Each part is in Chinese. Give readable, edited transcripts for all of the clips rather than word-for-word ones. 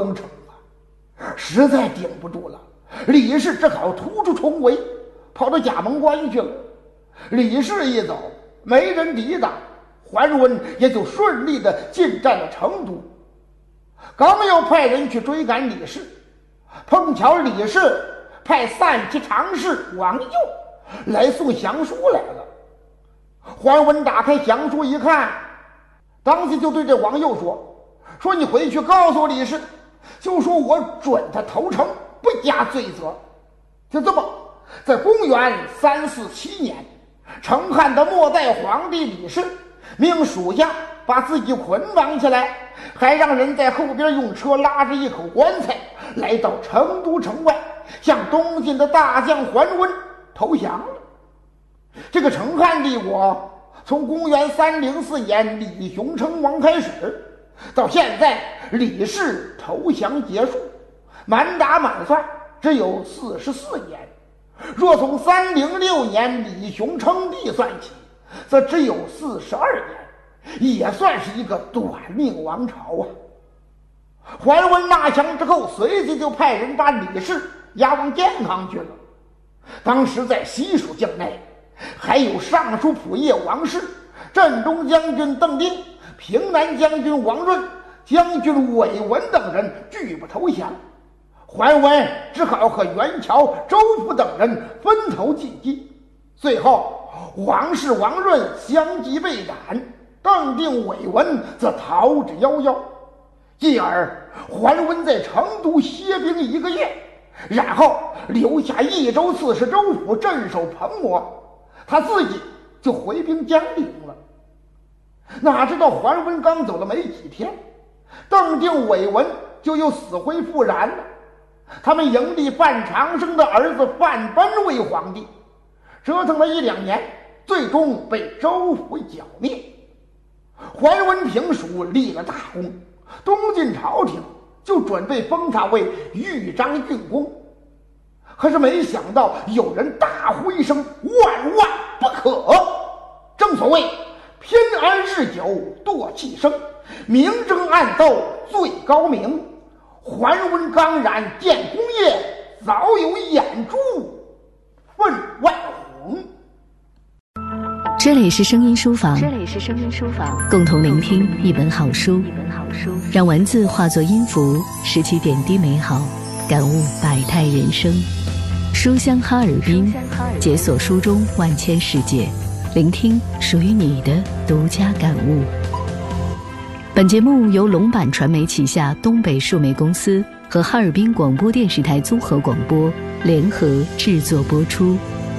攻城啊，实在顶不住了。李氏只好突出重围，跑到葭萌关去了。李氏一走，没人抵挡，桓温也就顺利地进占了成都。刚要派人去追赶李氏，碰巧李氏派散骑常侍王佑来送降书来了。桓温打开降书一看，当即就对这王佑说你回去告诉李氏，就说我准他投诚，不加罪责。就这么，在公元347年，成汉的末代皇帝李氏命属下把自己捆绑起来，还让人在后边用车拉着一口棺材来到成都城外，向东晋的大将桓温投降了。这个成汉帝国从公元304年李雄称王开始，到现在李氏投降结束，满打满算只有44年。若从306年李雄称帝算起，则只有42年，也算是一个短命王朝啊。桓温纳降之后，随即就派人把李氏押往建康去了。当时在西蜀境内，还有尚书仆射王氏、镇东将军邓丁、平南将军王润、将军韦文等人拒不投降。桓温只好和袁乔、周普等人分头进击。最后王氏、王润相继被斩，邓丁、韦文则逃之夭夭。继而桓温在成都歇兵1个月，然后留下益州刺史周辅镇守彭模，他自己就回兵江陵了。哪知道桓温刚走了没几天，邓丁、韦文就又死灰复燃了。他们迎立范长生的儿子范奔为皇帝，折腾了1、2年，最终被周辅剿灭。桓温平蜀立了大功，东晋朝廷就准备封他为豫章郡公。可是没想到有人大呼一声，万万不可！正所谓偏安日久堕气生，明争暗斗最高明。桓温刚然建功业，早有眼珠分外红。 这里是声音书房，共同聆听一本好书，让文字化作音符，拾起点滴美好，感悟百态人生。书香哈尔滨，解锁书中万千世界，聆听属于你的独家感悟。本节目由龙版传媒旗下东北数媒公司和哈尔滨广播电视台综合广播联合制作播出。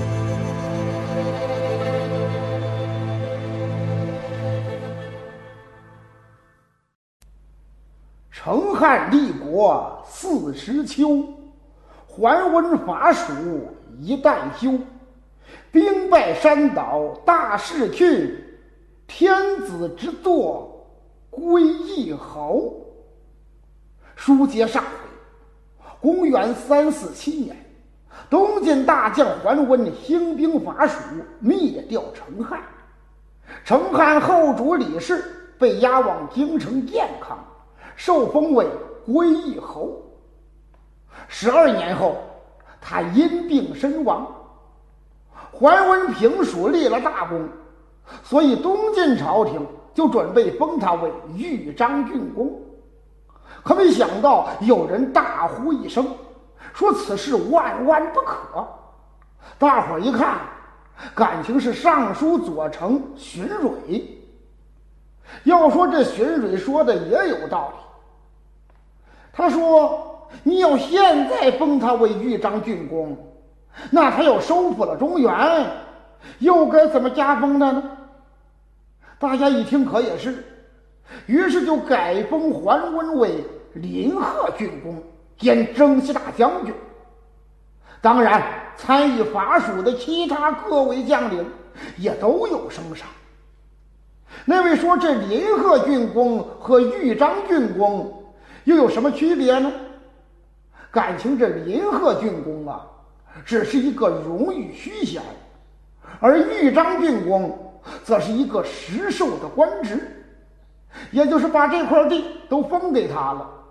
成汉立国40秋，桓温伐蜀一旦休。兵败山岛大势去，天子之作归义侯。书接上回，公元347年，东晋大将桓温兴兵伐蜀，灭掉成汉。成汉后主李氏被押往京城建康，受封为归义侯。12年后，他因病身亡。桓温平蜀立了大功，所以东晋朝廷就准备封他为豫章郡公。可没想到有人大呼一声，说此事万万不可。大伙儿一看，感情是尚书左丞荀蕊。要说这荀蕊说的也有道理，他说你要现在封他为豫章郡公，那他要收复了中原，又该怎么加封他呢？大家一听可也是，于是就改封桓温为临贺郡公兼征西大将军。当然参与伐蜀的其他各位将领也都有升赏。那位说这临贺郡公和豫章郡公又有什么区别呢？感情这临贺郡公啊，只是一个荣誉虚衔，而豫章郡公则是一个实授的官职，也就是把这块地都封给他了。